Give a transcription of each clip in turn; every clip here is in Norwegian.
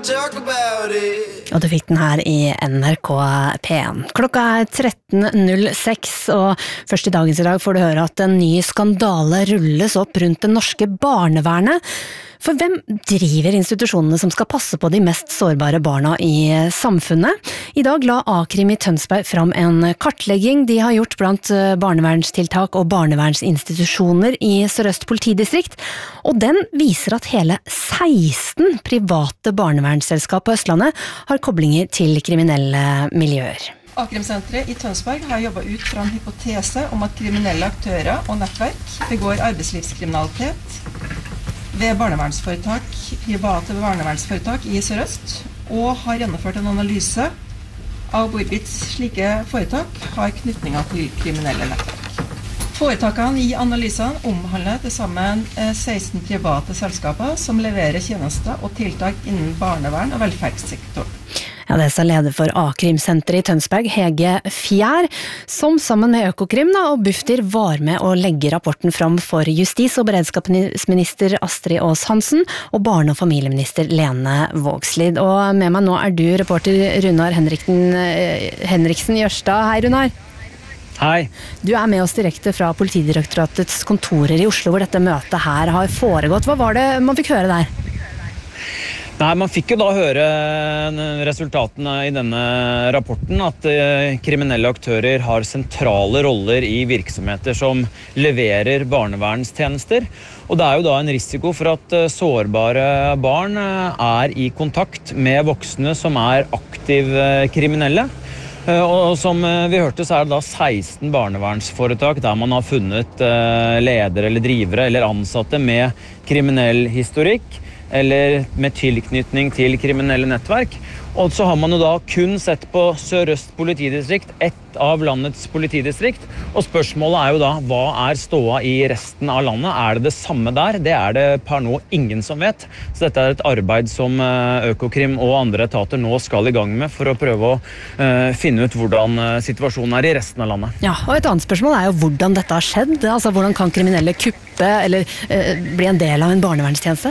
Og du fikk den her i NRK P1. Klokka 13.06, og først i dagens i dag får du høre at en ny skandale rulles opp rundt det norske barnevernet. For hvem driver institusjonene som skal passe på de mest sårbare barna i samfunnet? I dag la A-krim i Tønsberg fram en kartlegging de har gjort blant barnevernstiltak og barnevernsinstitusjoner i Sør-Øst politidistrikt, og den viser at hele 16 private barnevernsselskap på Østlandet har koblinger til kriminelle miljøer. A-krimsenteret i Tønsberg har jobbet ut fra en hypotese om at kriminelle aktører og nettverk begår arbeidslivskriminalitet ved private barnevernsforetak i Sør-Øst, og har gjennomført en analyse av hvorvidt slike foretak har knytninger til kriminelle nettverk. Foretakene i analysene omhandler til sammen 16 private selskaper som leverer tjenester og tiltak innen barnevern og velferdssektoren. Ja, det sa leder for A-krimsenteret i Tønsberg, Hege Fjær, som sammen med Økokrim og Bufdir var med å legge rapporten fram for justis- og beredskapsminister Astrid Aas Hansen og barne- og familieminister Lene Vågslid. Og med meg nå er du reporter Runar Henriksen Jørstad. Hei, Runar. Hei. Du er med oss direkte fra Politidirektoratets kontorer i Oslo, hvor dette møtet her har foregått. Hva var det man fikk høre der? Nei, man fikk jo da høre resultatene i denne rapporten, at kriminelle aktører har sentrale roller i virksomheter som leverer barnevernstjenester. Og det er jo da en risiko for at sårbare barn er i kontakt med voksne som er aktive kriminelle. Og som vi hørte, så er det da 16 barnevernsforetak der man har funnet ledere eller drivere eller ansatte med kriminell historikk, eller med tilknytning til kriminelle nettverk. Og så har man jo da kun sett på Sør-Øst politidistrikt, ett av landets politidistrikt. Og spørsmålet er jo da, hva er ståa i resten av landet? Er det det samme der? Det er det per nå ingen som vet. Så dette er et arbeid som Økokrim og andre etater nå skal i gang med for å prøve å finne ut hvordan situasjonen er i resten av landet. Ja, og et annet spørsmål er jo hvordan dette har skjedd. Altså, hvordan kan kriminelle kuppe eller bli en del av en barnevernstjeneste?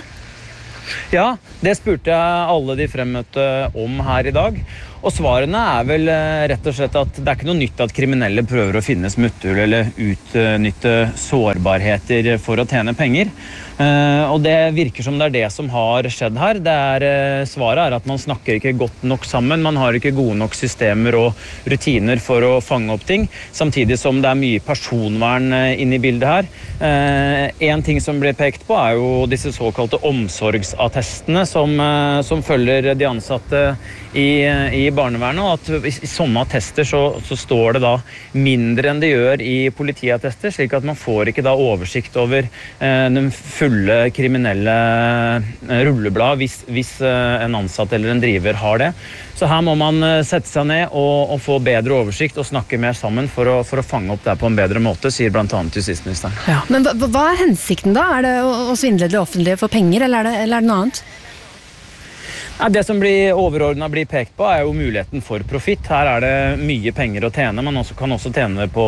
Ja, det spurte jeg alle de fremmøtte om her i dag. Og svarene er vel rett og slett at det er ikke noe nytt at kriminelle prøver å finne smutthull eller utnytte sårbarheter for å tjene penger. Og det virker som det er det som har skjedd her. Svaret er at man snakker ikke godt nok sammen, man har ikke gode nok systemer og rutiner for å fange opp ting, samtidig som det er mye personvern inne i bildet her. En ting som ble pekt på er jo disse såkalte omsorgsattestene som følger de ansatte i barnevernet, og at i sånne attester så står det da mindre enn det gjør i politiattester, slik at man får ikke da oversikt over den fulle kriminelle rulleblad hvis en ansatt eller en driver har det. Så her må man sette seg ned og få bedre oversikt og snakke mer sammen for å fange opp det på en bedre måte, sier blant annet justisministeren. Ja, men hva er hensikten da? Er det å svindle det offentlige for penger, eller er det noe annet? Det som overordnet blir pekt på er jo muligheten for profitt. Her er det mye penger å tjene, man kan også tjene på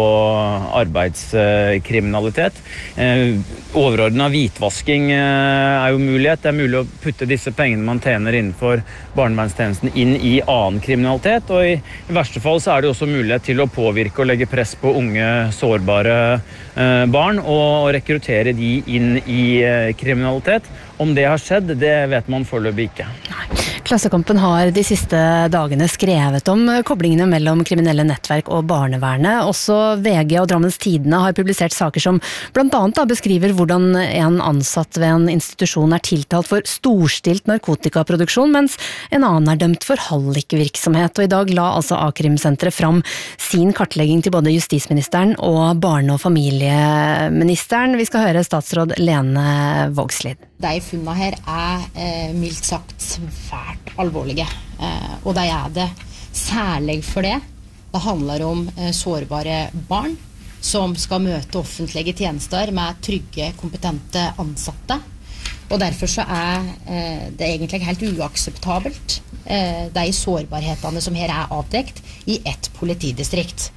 arbeidskriminalitet. Overordnet hvitvasking er jo mulighet. Det er mulig å putte disse pengene man tjener innenfor barnevernstjenesten inn i annen kriminalitet, og i verste fall så er det også mulighet til å påvirke og legge press på unge, sårbare barn og rekruttere de inn i kriminalitet. Om det har skjedd, det vet man foreløpig ikke. Klassekampen har de siste dagene skrevet om koblingene mellom kriminelle nettverk og barnevernet. Også VG og Drammens Tidende har publisert saker som blant annet beskriver hvordan en ansatt ved en institusjon er tiltalt for storstilt narkotikaproduksjon, mens en annen er dømt for hallikvirksomhet. Og i dag la altså A-krimsenteret fram sin kartlegging til både justisministeren og barne- og familieministeren. Vi skal høre statsråd Lene Vågslid. De funnene her er mildt sagt svært alvorlige, og de er det særlig for det. Det handler om sårbare barn som skal møte offentlige tjenester med trygge, kompetente ansatte. Og derfor så er det egentlig helt uakseptabelt de sårbarhetene som her er avdekt i ett politidistrikt.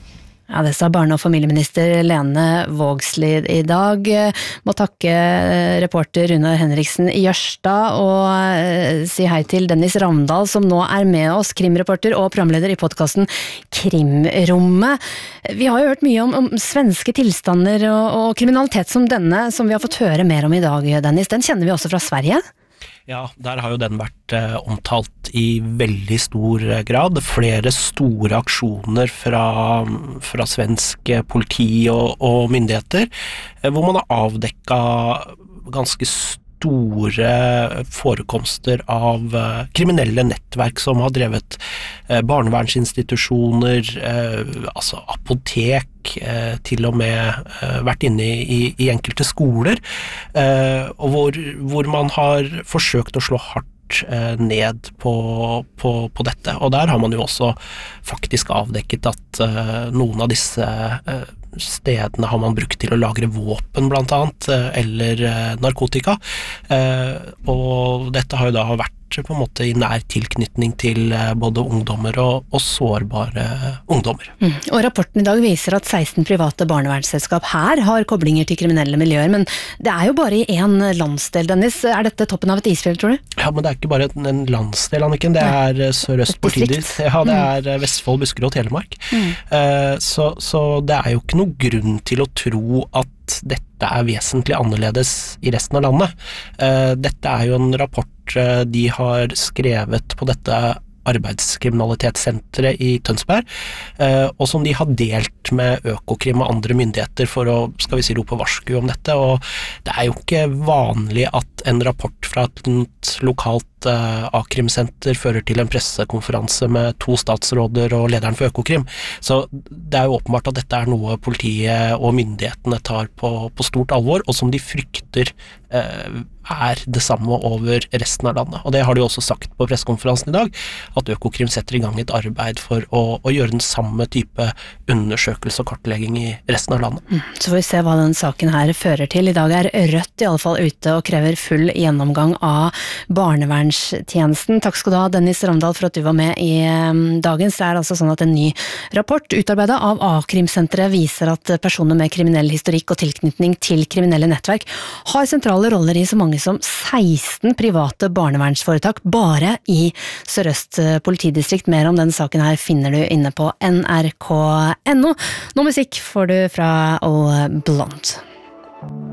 Ja, det sa barne- og familieminister Lene Vågslid i dag. Må takke reporter Runar Henriksen i Jørstad og si hei til Dennis Ravndal som nå med oss, krimreporter og programleder i podcasten Krimrommet. Vi har jo hørt mye om svenske tilstander og kriminalitet som denne, som vi har fått høre mer om i dag, Dennis. Den kjenner vi også fra Sverige. Ja, der har jo den vært omtalt i veldig stor grad. Flere store aksjoner fra svensk politi og myndigheter, hvor man har avdekket ganske store forekomster av kriminelle nettverk som har drevet barnevernsinstitusjoner, altså apotek, til og med vært inne i enkelte skoler, og hvor man har forsøkt å slå hardt ned på dette. Og der har man jo også faktisk avdekket at noen av disse stedene har man brukt til å lagre våpen blant annet, eller narkotika, og dette har jo da vært på en måte i nær tilknytning til både ungdommer og sårbare ungdommer. Og rapporten i dag viser at 16 private barnevernsselskap her har koblinger til kriminelle miljøer, men det jo bare i en landsdel, Dennis. Dette toppen av et isfjell, tror du? Ja, men det ikke bare en landsdel, Anniken. Det Sør-Øst politidistrikt. Ja, det Vestfold, Buskerud og Telemark. Så det jo ikke noe grunn til å tro at dette vesentlig annerledes i resten av landet. Dette jo en rapport de har skrevet på dette arbeidskriminalitetssenteret i Tønsberg, og som de har delt med Økokrim og andre myndigheter for å, skal vi si, rope varsku om dette, og det jo ikke vanlig at en rapport fra et lokalt A-krimsenter fører til en pressekonferanse med 2 statsråder og lederen for Økokrim, så det jo åpenbart at dette noe politiet og myndighetene tar på stort alvor, og som de frykter det samme over resten av landet. Og det har de også sagt på pressekonferansen i dag, at Økokrim setter i gang et arbeid for å gjøre den samme type undersøkelse og kartlegging i resten av landet. Så får vi se hva den saken her fører til. I dag Rødt i alle fall ute og krever full gjennomgang av barnevernstjenesten. Takk skal du ha, Dennis Ravndal, for at du var med i dagens. Det altså sånn at en ny rapport utarbeidet av A-krimsenteret viser at personer med kriminell historikk og tilknytning til kriminelle nettverk har sentrale roller i så mange som 16 private barnevernsforetak bare i Sør-Øst politidistrikt. Mer om den saken her finner du inne på nrk.no. Nå musikk får du fra Blond.